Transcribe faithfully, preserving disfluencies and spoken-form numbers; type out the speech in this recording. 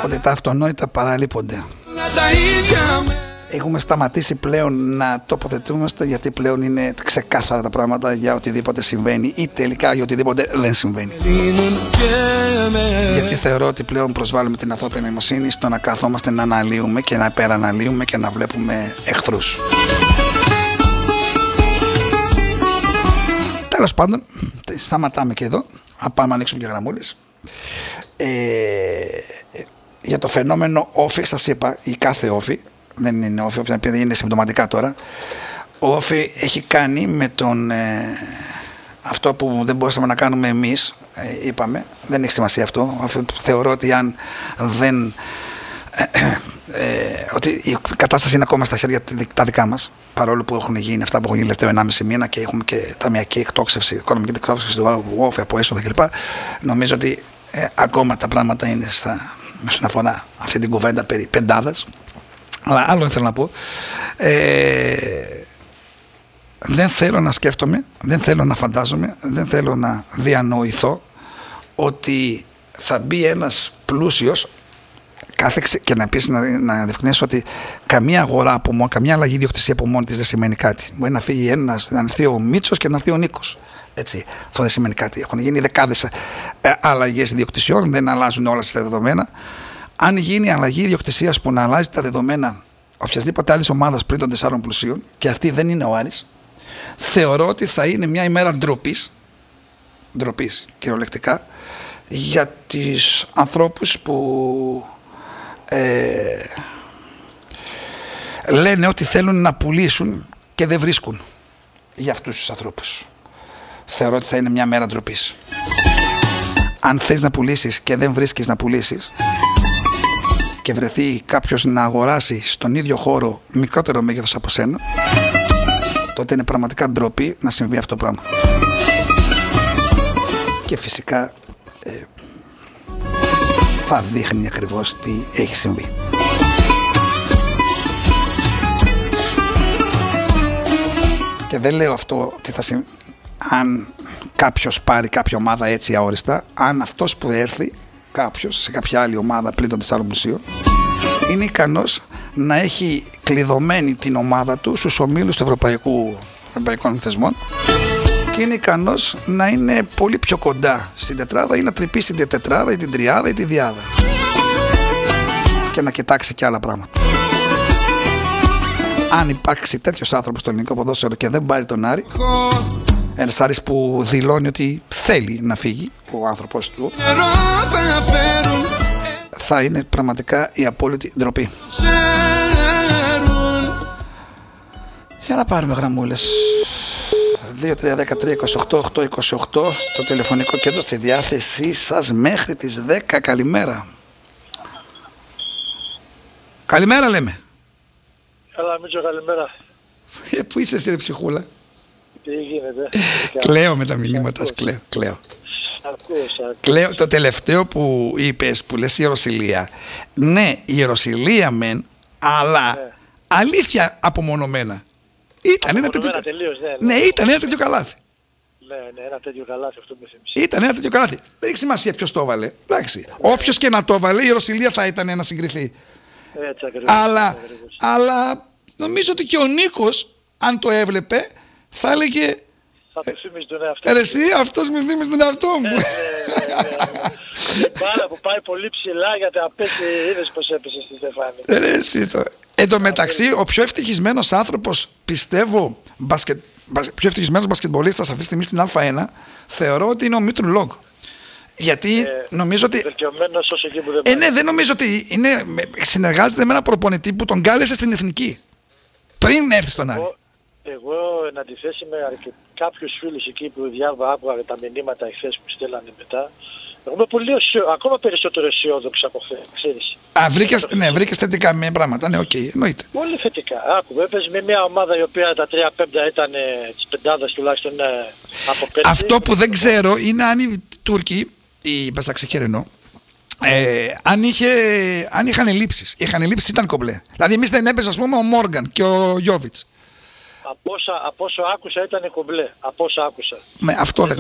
ότι τα αυτονόητα παραλείπονται. Έχουμε σταματήσει πλέον να τοποθετούμαστε, γιατί πλέον είναι ξεκάθαρα τα πράγματα για οτιδήποτε συμβαίνει ή τελικά για οτιδήποτε δεν συμβαίνει. Γιατί θεωρώ ότι πλέον προσβάλλουμε την ανθρώπινη νοημοσύνη στο να καθόμαστε να αναλύουμε και να υπεραναλύουμε και να βλέπουμε εχθρούς. Τέλος πάντων, σταματάμε και εδώ. Να πάμε να ανοίξουμε και γραμμούλες. Ε, για το φαινόμενο όφη, σας είπα, η κάθε όφη, δεν είναι όφη, επειδή είναι συμπτωματικά τώρα. Ο όφη έχει κάνει με τον ε, αυτό που δεν μπορούσαμε να κάνουμε εμείς, ε, είπαμε, δεν έχει σημασία αυτό. Θεωρώ ότι αν δεν ε, ε, ότι η κατάσταση είναι ακόμα στα χέρια τα δικά μας, παρόλο που έχουν γίνει αυτά που έχουν γίνει τελευταίο ενάμιση μήνα και έχουμε και ταμιακή εκτόξευση, οικονομική εκτόξευση του όφη από έσοδα κλπ. Νομίζω ότι ε, ακόμα τα πράγματα είναι στα, όσον αφορά αυτή την κουβέντα περί πεντάδας. Αλλά άλλο θέλω να πω, ε, δεν θέλω να σκέφτομαι, δεν θέλω να φαντάζομαι, δεν θέλω να διανοηθώ ότι θα μπει ένας πλούσιος κάθε, και να επίσης να, να διευκρινίσω ότι καμία αγορά από μόνο, καμία αλλαγή ιδιοκτησία από μόνη της δεν σημαίνει κάτι. Μπορεί να φύγει ένας, να έρθει ο Μίτσος και να έρθει ο Νίκος. Έτσι, αυτό δεν σημαίνει κάτι. Έχουν γίνει δεκάδες ε, αλλαγές ιδιοκτησιών, δεν αλλάζουν όλα στα δεδομένα. Αν γίνει αλλαγή ιδιοκτησίας που να αλλάζει τα δεδομένα οποιασδήποτε άλλη ομάδα πριν των τεσσάρων πλουσίων, και αυτή δεν είναι ο Άρης, θεωρώ ότι θα είναι μια ημέρα ντροπής, ντροπής κυριολεκτικά, για τους ανθρώπους που ε, λένε ότι θέλουν να πουλήσουν και δεν βρίσκουν για αυτούς τους ανθρώπους. Θεωρώ ότι θα είναι μια μέρα ντροπής. Αν θες να πουλήσεις και δεν βρίσκεις να πουλήσεις και βρεθεί κάποιος να αγοράσει στον ίδιο χώρο μικρότερο μέγεθος από σένα, τότε είναι πραγματικά ντροπή να συμβεί αυτό το πράγμα. Και φυσικά ε, θα δείχνει ακριβώς τι έχει συμβεί. Και δεν λέω αυτό ότι θα συμβεί αν κάποιος πάρει κάποια ομάδα έτσι αόριστα, αν αυτός που έρθει κάποιος σε κάποια άλλη ομάδα πλην των τεσσάρων πλουσίων είναι ικανός να έχει κλειδωμένη την ομάδα του στους ομίλους του Ευρωπαϊκού, Ευρωπαϊκών θεσμών και είναι ικανός να είναι πολύ πιο κοντά στην τετράδα ή να τρυπήσει την τετράδα ή την τριάδα ή τη διάδα και να κοιτάξει και άλλα πράγματα. Αν υπάρξει τέτοιος άνθρωπος στο ελληνικό ποδόσφαιρο και δεν πάρει τον Άρη, ένας Άρης που δηλώνει ότι θέλει να φύγει ο άνθρωπος του, θα είναι πραγματικά η απόλυτη ντροπή. Για να πάρουμε γραμμούλες. Δύο τρία ένα τρία είκοσι οκτώ οκτώ είκοσι οκτώ το τηλεφωνικό κέντρο στη διάθεσή σας μέχρι τις δέκα. Καλημέρα. Καλημέρα λέμε. Καλά Μίτσο, καλημέρα. Ε, πού είσαι εσύ ρε ψυχούλα? Τι γίνεται? Κλαίω με τα μηνύματα, κλαίω, κλαίω. Κλαίω το τελευταίο που είπες, που λες Ιεροσυλία. Ναι, Ιεροσυλία μεν, αλλά ναι, αλήθεια απομονωμένα. Ήταν ένα τέτοιο, τελείως, ναι, ναι, ήταν ένα τέτοιο καλάθι. Ναι, ναι, ένα τέτοιο καλάθι, αυτό με θυμίζει. Ήταν ένα τέτοιο καλάθι. Δεν έχει σημασία ποιος το έβαλε. Εντάξει. Όποιος και να το έβαλε, η Ιεροσυλία θα ήταν να συγκριθεί. Έτσι ακριβώς. Αλλά, ακριβώς. αλλά νομίζω ότι και ο Νίκος, αν το έβλεπε, θα έλεγε. Θα του θύμιζε τον εαυτό μου. Εσύ, αυτός με θύμιζε τον εαυτό μου. Η μπάλα που πάει πολύ ψηλά γιατί απέσει, είδες πως έπεσε στη στεφάνη. Ρε εσύ το. Εν τω μεταξύ, ο πιο ευτυχισμένος άνθρωπος, πιστεύω, μπασκετ, πιο ευτυχισμένος μπασκετμπολίστας αυτή τη στιγμή στην Α ένα, θεωρώ ότι είναι ο Μήτρου Λόγκ. Γιατί ε, νομίζω ότι. Όσο εκεί που δεν ε, ναι, δεν νομίζω ότι είναι, συνεργάζεται με ένα προπονητή που τον κάλεσε στην εθνική. Πριν έρθει στον Άρη. Εγώ, εν αντιθέσει με αρκε... κάποιους φίλους εκεί που διάβα, άκουγα τα μηνύματα εχθές που στέλνανε μετά, εγώ είμαι πολύ αισιο... ακόμα περισσότερο αισιόδοξο από χθες, ξέρεις. Α, βρήκες, ναι, βρήκες θετικά με πράγματα, ναι, οκ, okay, εννοείται. Πολύ θετικά. Άκου, έπαιζε με μια ομάδα η οποία τα τρία πέμπτα ήταν τις πεντάδες τουλάχιστον από πέντε. Αυτό που δεν ξέρω είναι αν οι Τούρκοι, οι Μπασαξικερινό, Ε, αν, είχε, αν είχαν ελλείψεις. Είχαν ελλείψεις, ήταν κομπλέ. Δηλαδή εμείς δεν έπαιζε ας πούμε ο Μόργαν και ο Γιόβιτς. Από όσο άκουσα ήταν κομπλέ. Από όσο άκουσα. Με αυτό δεν